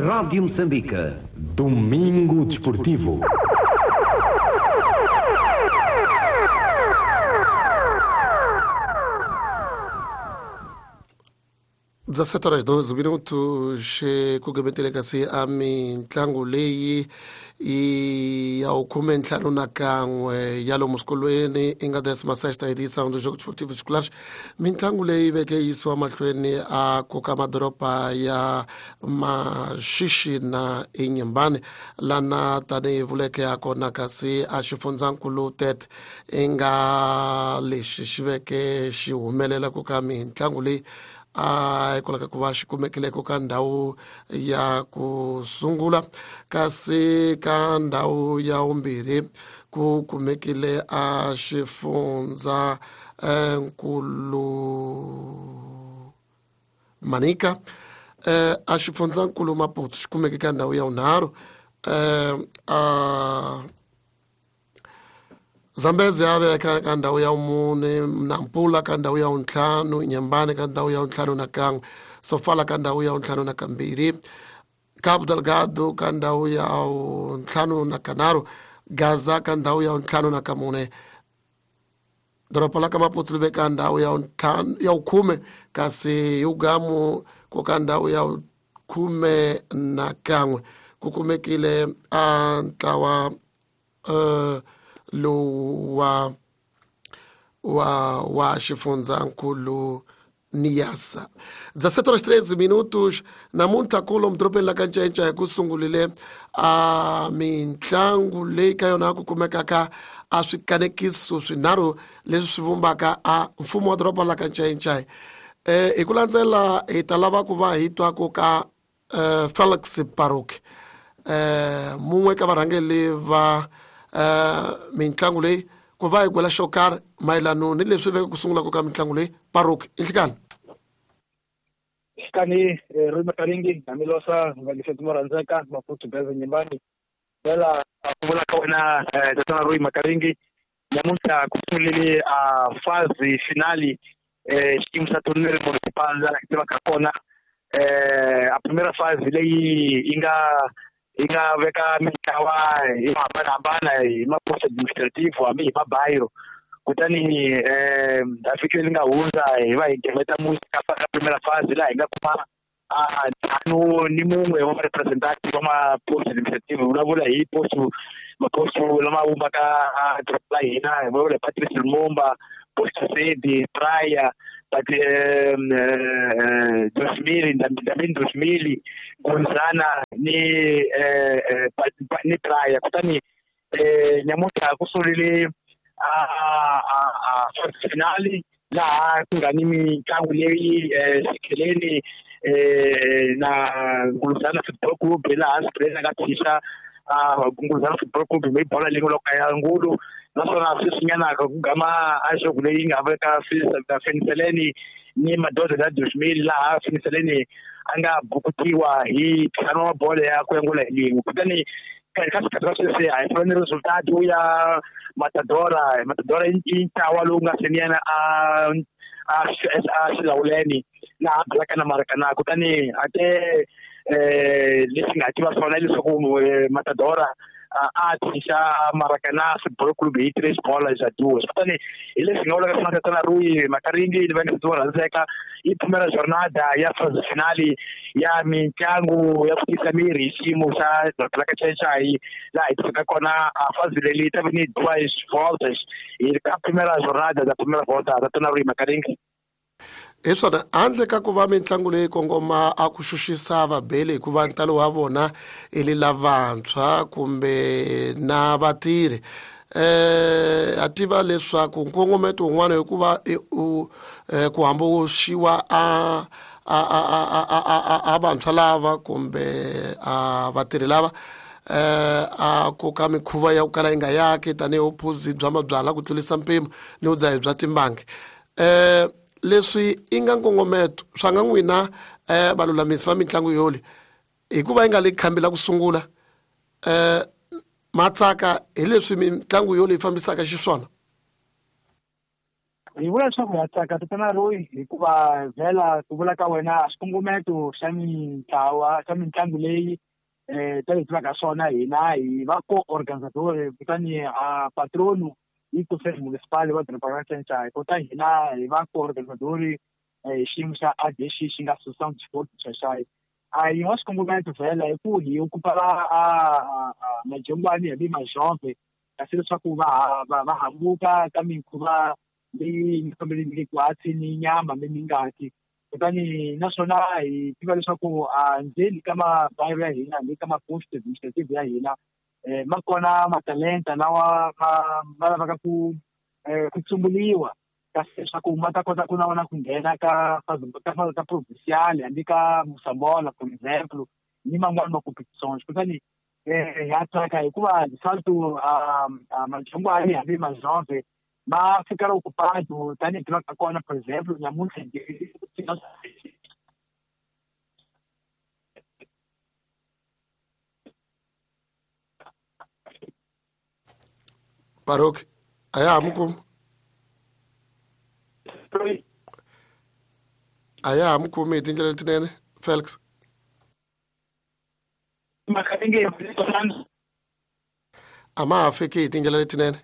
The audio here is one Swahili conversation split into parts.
Rádio Moçambique, Domingo Desportivo. Dezessete horas 12 minutos kugabeteleka si mitlangu leyi ao khume ntlhanu nakan'we ya lomu swikolweni i nga 16ª edição do Jogo Desportivo Escolares. Mitlangu leyi veke yisiwa mahlweni a koka madoropa ya Maxixe na eNyembane lana tani vuleke ya kona kasi a xifundzankulu Tete i nga lexi xi veke xi humelela koka mitlangu leyi hikwalaho ku va xi kumekileko ka ndhawu ya ku sungula kasi ka ndhawu ya vumbirhi ku kumekile a xifundza nkulu Manika, a xifundzankulu Maputo xi kumeke ka ndhawu ya vunharhu, Zambezi ya veka ka ndhawu ya vumune, Nampula ka ndhawu ya vuntlhanu, Nyembane ka ndhawu ya vuntlhanu nakan'we, Sofala ka ndhawu ya vuntlhanu na kambirhi, Cabo Delgado ka ndhawu ya vuntlhanu na kanharhu, Gaza ka ndhawu ya vuntlhanu na kamune, doropa la ka Maputo li veka ndhawu ya vukhume kasi Ugamu ku ka ndhawu ya vukhume na kan'we. Ku kumekile a ntlawa lowu wa xifundzankulu Niassa. 17 horas 13 minutos namuntlha kulo mudorobeni la ka Ncenca hi ku sungulile a mitlangu leyi ka yona ku kumekaka a swikanekiso swinharhu leswi swi vumbaka a mfumo wa doroba la ka Ncenca. Hi ku landzela hi ta lava ku va hi twako ka Felix Baruch, mun'we ka varhangeli va mitlangu leyi ku va hi gwela xo karhi mayelano ni leswi veke ku sungula ka mitlangu leyi. Baruch, inhlikani Kani Rui Makaringi namilosa ngaliseti moranzeka Maputo Gaza Nyembani bela kuvula ka wena tatana Rui Makaringi namuntlha ku sungulile a fazi finali xiyimo xa torneio municipal la kitiva ka kona. A primera fase leyi yi nga veka mitlawa hi hambanahambana hi maposto administrative hambi hi mabayiro, kutani a fikile nga hundza hi va hi ngheneta ka primera fase laha hi nga kuma ntlhanu ni mun'we wa representative wa maposto administrative, vulavula hi maposto lama vumbaka doroba la hina, hi vulavula hi Patrice Lumumba, Posto Sedi, Praia, 2000 Gonzana ni Praia. Kutani nyamuntlha ku sungulile a finali laha ku nga ni mitlangu leyi Sikeleni na Nguluzana Football Club laha Sikeleni nga tisa Nguluzana Football Club hi bola leyi lo ka ya ngulu, naswona sweswinyana ku gama a jogo leyi nga veka Finiseleni ni Madoda ya 2000 laha Finiseleni a nga bukutiwa hi ntlhanu wa bolo ya ku yangula yin'we. Kutani ka swikhathi swa sweswi a hi fana ni resultat ya Matadora yi ntlawa lowu nga seniyana a Xilawuleni laha balaka na Marakana. Kutani ate leswi nga tiva swona leswaku Matadora a tisa Marakana Football Club hi 3 bola za 2. Kutani hi leswi nga vulaka swona tatana Rui Makaringi ni vanga dzo rhandzeka i primera jornada ya fase finali ya mitlangu ya ku tisa miri hi xiyimo xa doroba la ka Ncenca laha hi tivaka kona a fazi leyi ta veni twice voltas hi ka primera jornada da primera volta tatana Rui Makaringi. Hi swona handle ka ku va mitlangu leyi kongoma a ku xuxisa vabeli hikuva ntalo wa vona i li lavantshwa kumbe na vatirhi, a tiva leswaku nkongometo wun'wana hikuva ku hambuxiwa a vantshwa lava kumbe a vatirhi lava a koka mikhuva ya ku kala yi nga yaki tanihi opposite bya mabyala ku tlurisa mpimo ni vudzahi bya timbangi. Leswi i nga nkongometo swa nga n'wina valulamisi va mitlangu yoli hikuva yi nga le khambi la ku sungula, matsaka hi leswi mitlangu yoli yi fambisaka xiswona. hi vula leswaku ha tsaka tatana Roy hikuva vhela ku vula ka wena xikongometo xa mitlangu leyi ta hi tivaka swona hina hi va co-organisatori kutani patronu hi Conseil Municipal wa Doroba ra Central kutani hina hi va co-organisatori hi xiyimo xa ADESHI xi nga Association Sport Cheshire hi nga xikongometo vhela hi ku hi okupa majongwana hi majove kasi leswaku va hambuka ka mikhuva leyi fambeleni kwatsi ni nyama ni ngati kutani naswona hi tiva leswaku ndzeni ka mabayo ya hina ni ka ma-post administrative ya hina ma kona matalenta lawa ma lavaka ku tsumburiwa kasi leswaku ma ta kota ku na vona ku nghena ka provincial hambi ka Musambola for example ni man'wani ma-competitions kutani ha tsaka hikuva salto majongwana hambi majove ma fika ocupado tani tivaka kona for example nyamuntlha Baruch aya mkum tindlela letinene Felix makatenge ama afike tindlela letinene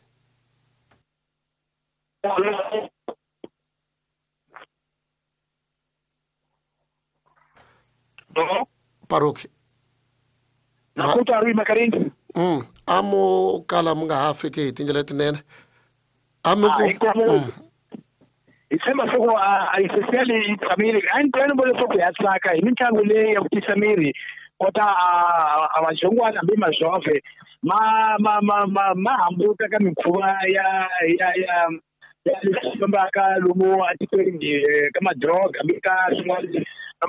Baruch nakuta Roy Makaringi amo kala munga afike tindlela letinene isema soko especially family and bole soko ya tsaka hi mitlangu leyi ya kutisa miri kota amajongwana hambi majove ma hambuka ka mikhuva ya leswi fambaka lomu atikweni ka madrog hambi ka swin'wana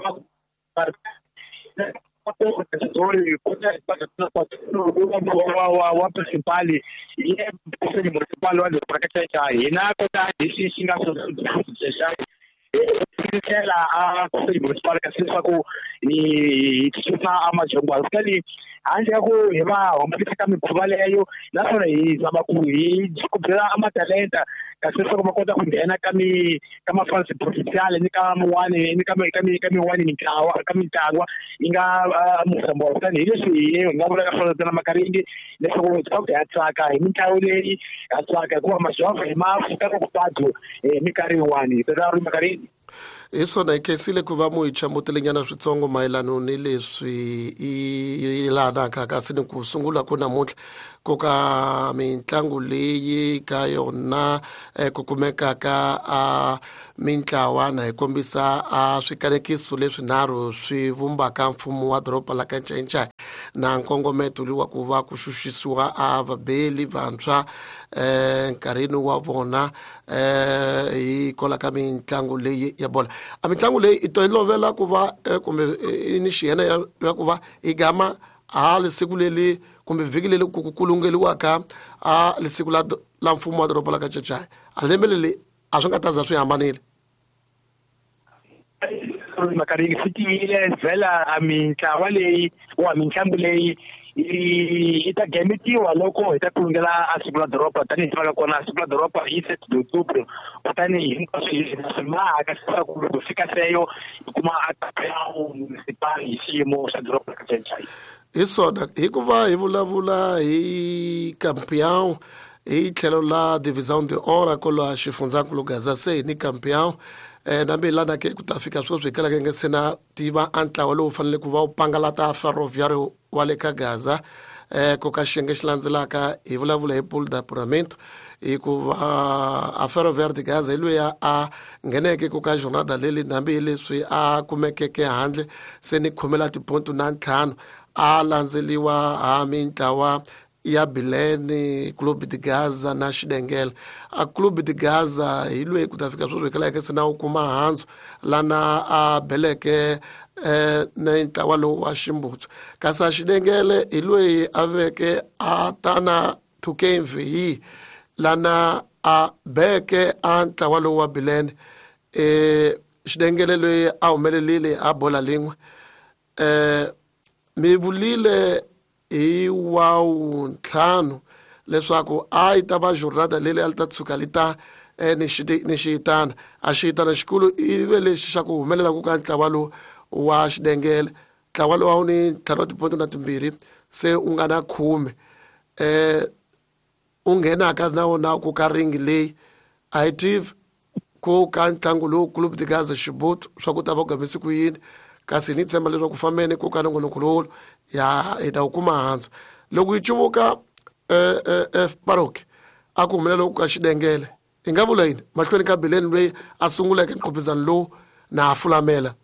wa principali ye Conseil Municipal wa Doroba ra Central hina kota lexi xi nga tlhela Conseil Municipal kasi leswaku hi tsutsuma amajongwana kutani handle ka ku hi va humelerisa ka mikhuva leyo naswona hi zama ku hi kubela amatalenta kasi leswaku va kota ku nghena ka ma-funds provincial ni ka min'wani ni ka min'wani mitlangu yi nga Musambola kutani hi leswi hi nga vulaka swona tana Makaringi leswaku hi ya tsaka hi mitlangu leyi ya tsaka hikuva majove hi ma fikaka ku patu minkarhi yin'wani tata Roy Makaringi hi swona hi khensile ku va mu hi chamutelenyana switsongo mayelano ni leswi i lanaka kasi ni ku sungula ku namuntlha ku ka mitlangu leyi ka yona ku kumekaka mitlawana hi kombisa swikanekiso leswinharhu swi vumbaka mfumo wa doroba la ka Nchencha na nkongometo wa ku va ku xuxisiwa vabeli vantshwa nkarhini wa vona hi kola ka mitlangu leyi ya bola mitlangu leyi i to lovela ku va kumbe ni xihena ya ku va i gama lesiku leli kumbe vhiki leli ku kulungeliwaka lesiku la mfumo wa doroba la ka Nchencha lembe leli a swi nga ta za swi hambanile Makaringi swi tiyile vhela mitlawa leyi mitlangu leyi yi ta gemetiwa loko hi ta kulungela siku la doroba tanihi tivaka kona siku la doroba hi 7 October kutani hinkwaswo mahaka leswaku loko fika seyo hi kuma municipal hi xiyimo xa doroba ka Nchencha hi swona hikuva hi vulavula hi campeão hi tlhelo la division de honra kolo xifundzakulu Gaza se ni campeão nambe lana ke ku ta fika sweswi hi kalaka nge sena tiva antlawa lowu fanele ku va u pangalata ferroviário wa le ka Gaza ku ka xiyenge xi landzelaka hi vulavula hi pool d'apuramento hikuva ferroviário de Gaza hi loyi a ngheneke ku ka jornada leli nambe hi leswi a kumekeke handle se ni khomela tiponto na 5 a landzeliwa mitlawa ya Bilene, Clube de Gaza na Xidengele. A Clube de Gaza hi loyi ku ta fika sweswi hi kalaka se na u kuma handzu lana a beleke na ntlawa lowu wa Ximbutsu kasi a Xidengele hi loyi a veke a tana 2K MVI lana a beke a ntlawa lowu wa Bilene Xidengele loyi a humelelile a bola lin'we mi vulile hi wa 5 leswaku a yi ta va jornada leli a li ta tshuka li ta ni xitana a xitana xikulu i ve lexi xa ku humelela ku ka ntlawa lowu wa xidengele ntlawa lowu a wu ni ntlhanu wa tipointo na timbirhi se u nga na 10 u nghenaka na wona ku ka ringi leyi a hi tivi ku ka ntlangu lowu Club de Gaza Xibuto swa ku ta va ku gamisi ku yini kasi ni tshemba leswaku fambeni ku ka nongonoko lowu hi ta wu kuma hansi loko yi cuvuka Baroki a ku humelela ku ka xidengele hi nga vula yini mahlweni ka Bileni loyi a sunguleke nqophizano lowu na ha fulamela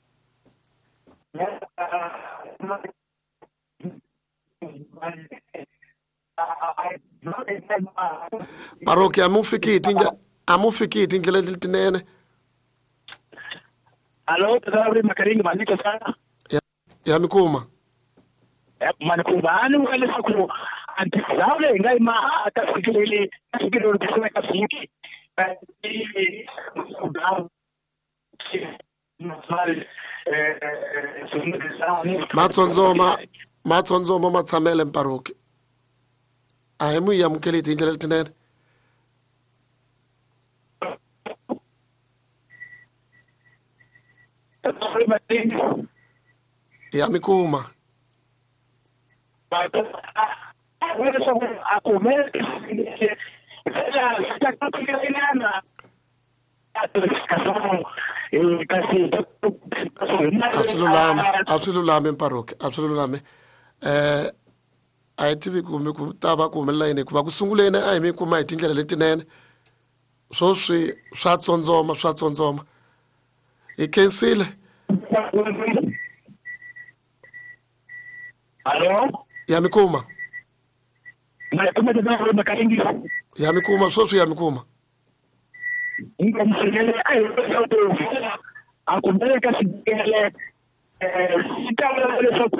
Baroki a mu fiki hi tindlela letinene Alo, tazawuri makaringi manika sana. ya mi kuma Manikubani leswaku antizawule ngai ma akafikile kusema kafiki. matsondzoma ma tshamele Baroki a hi mu yi amukeli hi tindlela letinene ya mi kuma Absolutamente Baroki absolutamente a hi tivi kumbe ku ta va ku humelela yini hikuva ku sunguleni a hi mi kuma hi tindlela letinene swoswi swa tsotsoma hi khensile Alo? ya mi kuma makaringi ya mi kuma swoswi ya mi kuma ngomsekele akumbeka sigele sitawula leswaku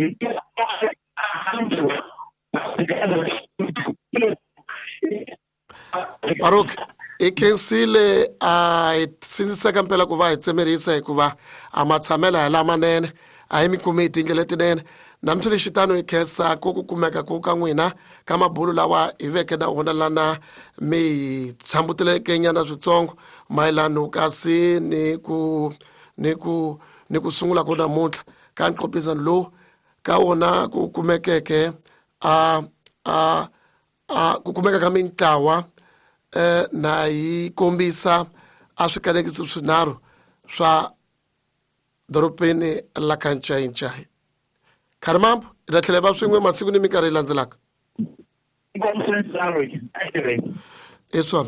Baroki hi khensile a hi sindziseka mpela ku va hi tsemerisa hikuva a ma tshamela hi lamanene a hi mi kumi hi tindlela letinene namuntlha lexi tano hi khensa ku kumeka ku ka n'wina ka mabulu lawa hi veke na wona lana mi hi tshambuteleke nyana switsongo mayelano kasi ni ku sungula ku namuntlha ka nqophizano lowu ka wona ku kumekeke ku kumeka ka mintlawa na yi kombisa a swikanekisi swinharhu swa doropeni la ka Nchayinchayi Kharimambo hi ta tlhela va swin'we masiku ni minkarhi yi landzelaka é só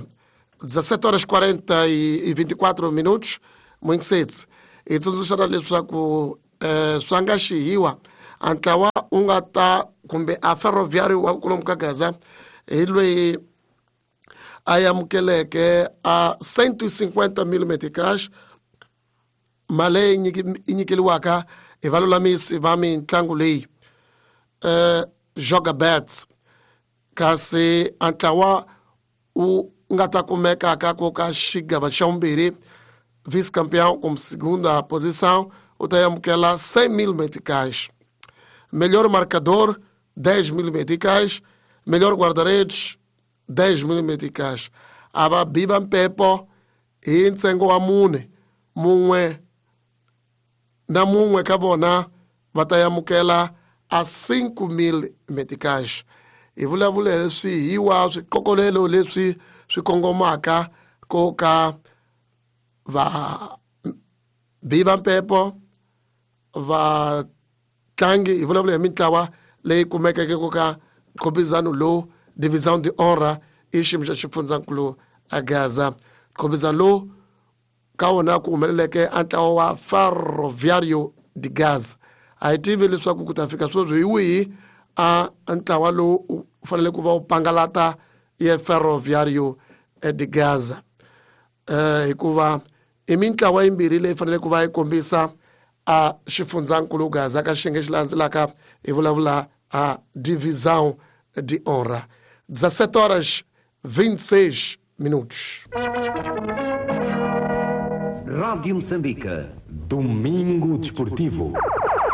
17h40 minutos Moinsetsi hi tsundzuxana leswaku swa nga xihiwa a ntlawa u nga ta kumbe a ferroviário wa kwalomu ka Gaza hi loyi a amukeleke a 150 mm cash mali leyi nyikeliwaka hi valulamisi va mitlangu leyi Joga Bet kasi a ntlawa u nga ta kumekaka ko ka xigava xa vumbirhi vice campeão como segunda posição u ta amukela 100 mm cash melhor marcador 10 mm cash melhor guarda-redes 10 mm cash ava biba mpepo hi ntsengo wa mun'we na mun'we ka vona va ta amukela a 5 mm cash hi vulavula hi swihiwa swikokolelo leswi swi kongomaka ko ka va biba mpepo va tlangi hi vulavula hi mitlawa leyi kumekeke ko ka nqophizano lowu division de honra i xiyimo xa xifundzankulu a Gaza nqophizano lowu ka wona ku humeleleke a ntlawa wa ferroviário de Gaza a hi tivi leswaku ku ta fika sweswo hi wihi a ntlawa lowu u fanele ku va u pangalata ye ferroviário de Gaza hikuva i mitlawa yimbirhi leyi fanele ku va yi kombisa a xifundzankulu Gaza ka xiyenge xi landzelaka hi vulavula a divisão de honra 17h26 minutos Rádio Moçambique, Domingo Desportivo.